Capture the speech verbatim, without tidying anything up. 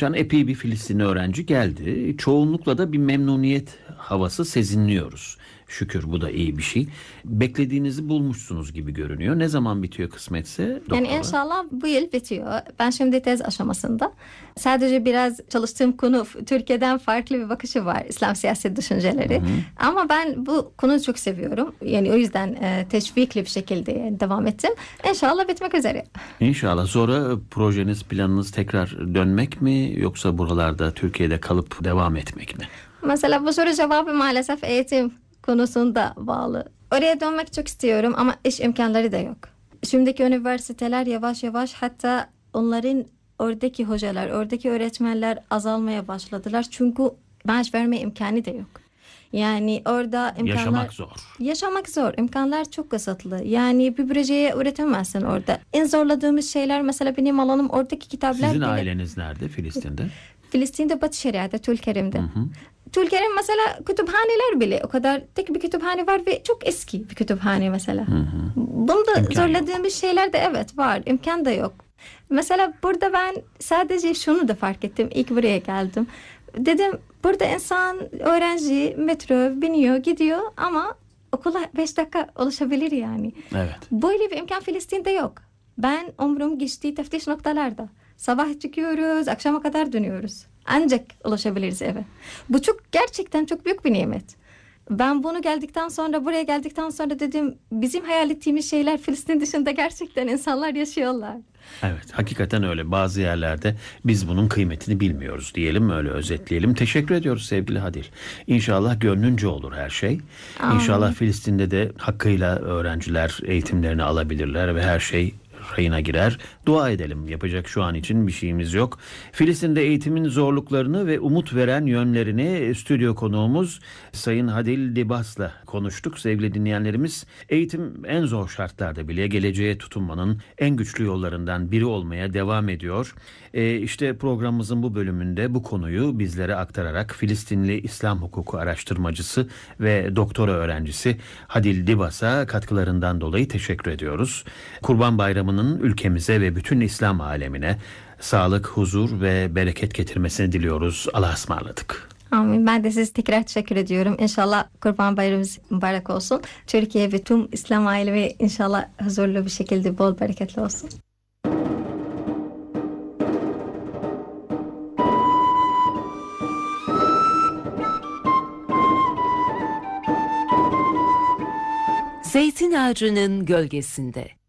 Can, epey bir Filistinli öğrenci geldi. Çoğunlukla da bir memnuniyet havası sezinliyoruz. Şükür, bu da iyi bir şey. Beklediğinizi bulmuşsunuz gibi görünüyor. Ne zaman bitiyor kısmetse doktora? Yani inşallah bu yıl bitiyor. Ben şimdi tez aşamasında. Sadece biraz çalıştığım konu Türkiye'den farklı bir bakışı var. İslam siyaset düşünceleri. Hı hı. Ama ben bu konuyu çok seviyorum. Yani o yüzden e, teşvikli bir şekilde devam ettim. İnşallah bitmek üzere. İnşallah. Sonra projeniz, planınız tekrar dönmek mi, yoksa buralarda Türkiye'de kalıp devam etmek mi? Mesela bu soru cevabı maalesef eğitim konusunda bağlı. Oraya dönmek çok istiyorum ama iş imkanları da yok. Şimdiki üniversiteler yavaş yavaş, hatta onların oradaki hocalar, oradaki öğretmenler azalmaya başladılar. Çünkü maaş verme imkanı da yok. Yani orada imkanlar... Yaşamak zor. Yaşamak zor. İmkanlar çok kısıtlı. Yani bir projeye üretemezsin orada. En zorladığımız şeyler, mesela benim alanım oradaki kitaplar... Sizin bile... aileniz nerede Filistin'de? Filistin'de Batı Şeria'da, Tülkerim'de. Hı hı. Tülkerim mesela kütüphaneler bile o kadar, tek bir kütüphane var ve çok eski bir kütüphane mesela. Hı hı. Bunda İmkan zorladığımız yok. Şeyler de evet var. İmkan da yok. Mesela burada ben sadece şunu da fark ettim. İlk buraya geldim. Dedim burada insan, öğrenci metro biniyor gidiyor ama okula beş dakika ulaşabilir yani. Evet. Böyle bir imkan Filistin'de yok. Ben umrum geçtiği teftiş noktalarda. Sabah çıkıyoruz, akşama kadar dönüyoruz. Ancak ulaşabiliriz eve. Bu çok, gerçekten çok büyük bir nimet. Ben bunu geldikten sonra, buraya geldikten sonra dedim, bizim hayal ettiğimiz şeyler Filistin dışında gerçekten insanlar yaşıyorlar. Evet, hakikaten öyle. Bazı yerlerde biz bunun kıymetini bilmiyoruz diyelim, öyle özetleyelim. Teşekkür ediyoruz sevgili Hadil. İnşallah gönlünce olur her şey. Amin. İnşallah Filistin'de de hakkıyla öğrenciler eğitimlerini alabilirler ve her şey rayına girer. Dua edelim. Yapacak şu an için bir şeyimiz yok. Filistin'de eğitimin zorluklarını ve umut veren yönlerini stüdyo konuğumuz Sayın Hadil Dibas'la konuştuk sevgili dinleyenlerimiz. Eğitim en zor şartlarda bile geleceğe tutunmanın en güçlü yollarından biri olmaya devam ediyor. E işte programımızın bu bölümünde bu konuyu bizlere aktararak Filistinli İslam hukuku araştırmacısı ve doktora öğrencisi Hadil Dibas'a katkılarından dolayı teşekkür ediyoruz. Kurban Bayramı'nın ülkemize ve bütün İslam alemine sağlık, huzur ve bereket getirmesini diliyoruz. Allah'a ısmarladık. Amin. Ben de size tekrar teşekkür ediyorum. İnşallah Kurban Bayramımız mübarek olsun. Türkiye ve tüm İslam alemi inşallah huzurlu bir şekilde, bol bereketli olsun. Zeytin ağacının gölgesinde.